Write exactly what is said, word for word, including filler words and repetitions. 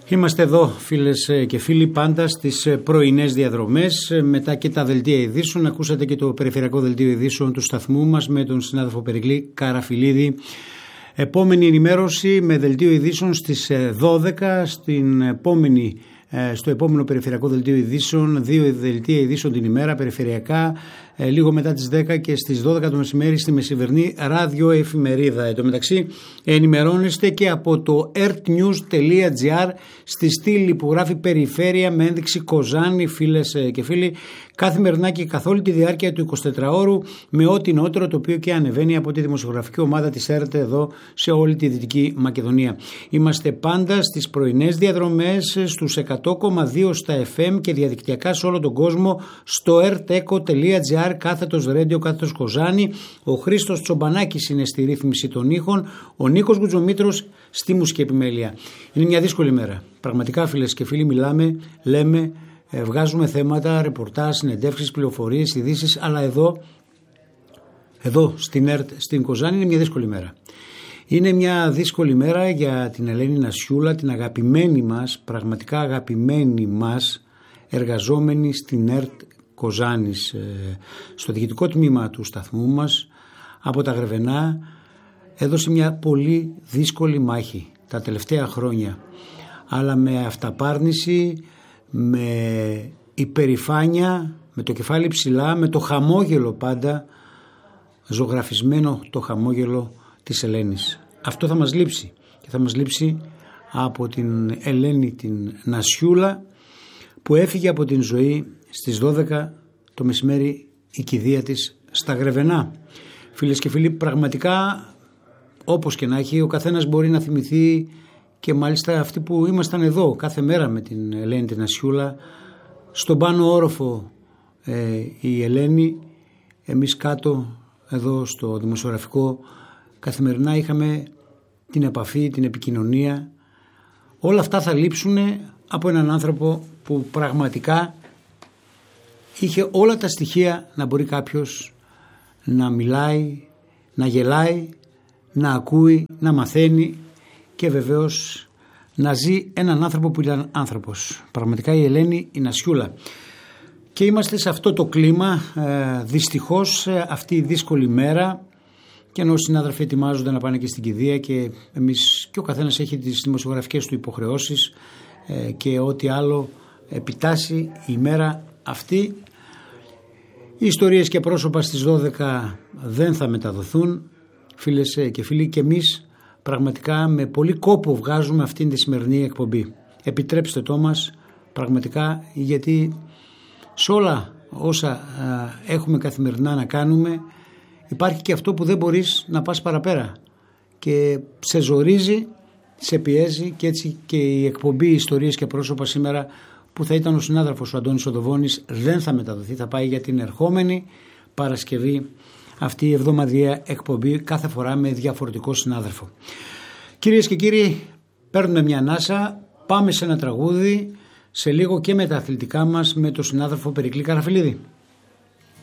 Είμαστε εδώ φίλες και φίλοι πάντα στις πρωινές διαδρομές, μετά και τα δελτία ειδήσεων. Ακούσατε και το περιφερειακό δελτίο ειδήσεων του σταθμού μας με τον συνάδελφο Περικλή Καραφιλίδη. Επόμενη ενημέρωση με δελτίο ειδήσεων στις δώδεκα, στην επόμενη, στο επόμενο περιφερειακό δελτίο ειδήσεων, δύο δελτία ειδήσεων την ημέρα περιφερειακά, λίγο μετά τις δέκα και στις δώδεκα το μεσημέρι στη μεσημερινή ραδιοεφημερίδα. Εν τω μεταξύ ενημερώνεστε και από το ertnews τελεία gr στη στήλη που γράφει περιφέρεια με ένδειξη Κοζάνη, φίλες και φίλοι, καθημερινά και καθ' όλη τη διάρκεια του εικοσιτετράωρου με ό,τι νεότερο το οποίο και ανεβαίνει από τη δημοσιογραφική ομάδα της ΕΡΤ εδώ σε όλη τη Δυτική Μακεδονία. Είμαστε πάντα στις πρωινές διαδρομές στους εκατό κόμμα δύο στα εφ εμ και διαδικτυακά σε όλο τον κόσμο στο erteco τελεία gr κάθετος radio κάθετος Κοζάνη. Ο Χρήστος Τσομπανάκης είναι στη ρύθμιση των ήχων, ο Νίκος Γκουτζομήτρος στη μουσική επιμέλεια. Είναι μια δύσκολη μέρα. Πραγματικά φίλες και φίλοι, μιλάμε, λέμε, βγάζουμε θέματα, ρεπορτάζ, συνεντεύξεις, πληροφορίες, ειδήσεις, αλλά εδώ, εδώ στην ΕΡΤ, στην Κοζάνη είναι μια δύσκολη μέρα. Είναι μια δύσκολη μέρα για την Ελένη Νασιούλα, την αγαπημένη μας, πραγματικά αγαπημένη μας, εργαζόμενη στην ΕΡΤ Κοζάνης, στο διοικητικό τμήμα του σταθμού μας, από τα Γρεβενά. Έδωσε μια πολύ δύσκολη μάχη τα τελευταία χρόνια, αλλά με αυταπάρνηση, με υπερηφάνεια, με το κεφάλι ψηλά, με το χαμόγελο πάντα, ζωγραφισμένο το χαμόγελο της Ελένης. Αυτό θα μας λείψει και θα μας λείψει από την Ελένη την Νασιούλα που έφυγε από την ζωή στις δώδεκα το μεσημέρι η κηδεία της στα Γρεβενά. Φίλες και φίλοι, πραγματικά όπως και να έχει, ο καθένας μπορεί να θυμηθεί, και μάλιστα αυτοί που ήμασταν εδώ κάθε μέρα με την Ελένη την Νασιούλα, στον πάνω όροφο ε, η Ελένη, εμείς κάτω εδώ στο δημοσιογραφικό, καθημερινά είχαμε την επαφή, την επικοινωνία. Όλα αυτά θα λείψουν από έναν άνθρωπο που πραγματικά είχε όλα τα στοιχεία να μπορεί κάποιος να μιλάει, να γελάει, να ακούει, να μαθαίνει και βεβαίως να ζει έναν άνθρωπο που ήταν άνθρωπος. Πραγματικά η Ελένη η Νασιούλα. Και είμαστε σε αυτό το κλίμα, ε, δυστυχώς αυτή η δύσκολη μέρα, και ενώ οι συνάδελφοι ετοιμάζονται να πάνε και στην κηδεία και εμείς και ο καθένας έχει τις δημοσιογραφικές του υποχρεώσεις ε, και ό,τι άλλο επιτάσσει η μέρα αυτή. Οι ιστορίες και πρόσωπα στις δώδεκα δεν θα μεταδοθούν, φίλες και φίλοι, και εμείς πραγματικά με πολύ κόπο βγάζουμε αυτήν τη σημερινή εκπομπή. Επιτρέψτε το μας πραγματικά, γιατί σε όλα όσα α, έχουμε καθημερινά να κάνουμε υπάρχει και αυτό που δεν μπορείς να πας παραπέρα και σε ζορίζει, σε πιέζει, και έτσι και η εκπομπή ιστορίες και πρόσωπα σήμερα που θα ήταν ο συνάδελφος ο Αντώνης Οδοβώνης δεν θα μεταδοθεί, θα πάει για την ερχόμενη Παρασκευή αυτή η εβδομαδιαία εκπομπή, κάθε φορά με διαφορετικό συνάδελφο. Κυρίες και κύριοι, παίρνουμε μια ανάσα, πάμε σε ένα τραγούδι, σε λίγο και με τα αθλητικά μας με τον συνάδελφο Περικλή Καραφιλίδη.